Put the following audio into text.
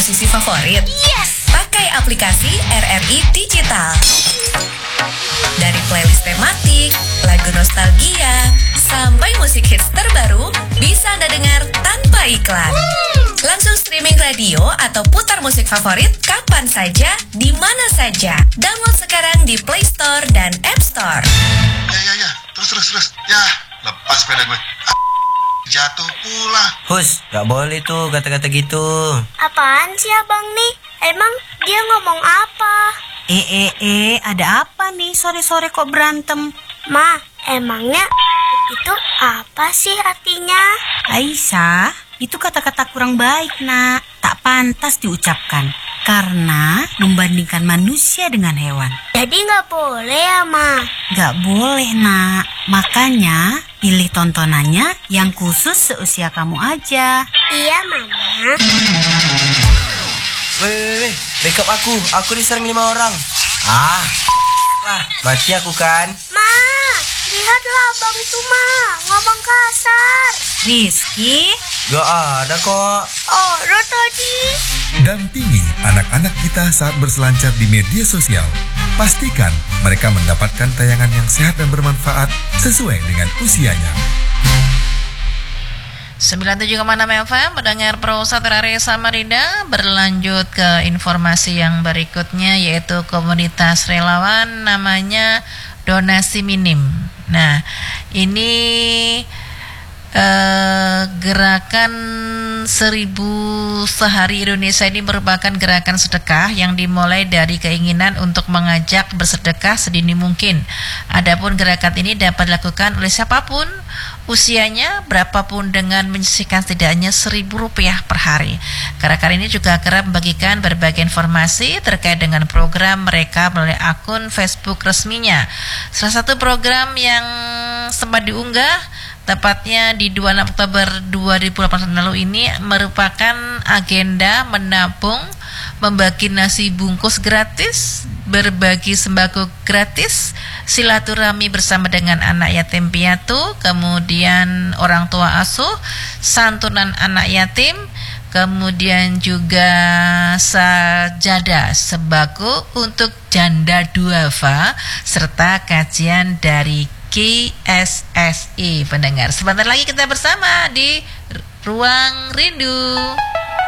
musisi favorit? Yes! Pakai aplikasi RRI Digital. Dari playlist tematik, lagu nostalgia, sampai musik hits terbaru, bisa Anda dengar tanpa iklan. Langsung streaming radio atau putar musik favorit kapan saja, di mana saja. Download sekarang di Play Store dan App Store. Ya. Terus. Ya, lepas sepeda gue. Jatuh pula. Hus, gak boleh tuh kata-kata gitu. Apaan sih abang nih? Emang dia ngomong apa? Ada apa nih sore-sore kok berantem? Ma, emangnya itu apa sih artinya? Aisyah, itu kata-kata kurang baik, nak. Tak pantas diucapkan karena membandingkan manusia dengan hewan. Jadi nggak boleh ya, Ma? Gak boleh, nak. Makanya pilih tontonannya yang khusus seusia kamu aja. Iya, Mama. Weh, backup aku diserang 5 orang. Mati aku kan. Ma, lihatlah abang itu, Ma. Ngomong kasar. Rizky, Gak ada kok. Oh, tadi. Dampingi anak-anak kita saat berselancar di media sosial. Pastikan mereka mendapatkan tayangan yang sehat dan bermanfaat sesuai dengan usianya. 97,6 FM mendengar Pro 1 RRI Samarinda. Berlanjut ke informasi yang berikutnya, yaitu komunitas relawan namanya Donasi Minim. Nah, ini gerakan 1000 sehari Indonesia ini merupakan gerakan sedekah yang dimulai dari keinginan untuk mengajak bersedekah sedini mungkin. Adapun gerakan ini dapat dilakukan oleh siapapun, usianya berapapun, dengan menyisihkan setidaknya Rp1.000 per hari. Gerakan ini juga kerap membagikan berbagai informasi terkait dengan program mereka melalui akun Facebook resminya. Salah satu program yang sempat diunggah tepatnya di 26 Oktober 2018 lalu ini merupakan agenda menabung, membagi nasi bungkus gratis, berbagi sembako gratis, silaturahmi bersama dengan anak yatim piatu, kemudian orang tua asuh, santunan anak yatim, kemudian juga sajadah sembako untuk janda duafa, serta kajian dari KSSI. Pendengar, sebentar lagi kita bersama di Ruang Rindu.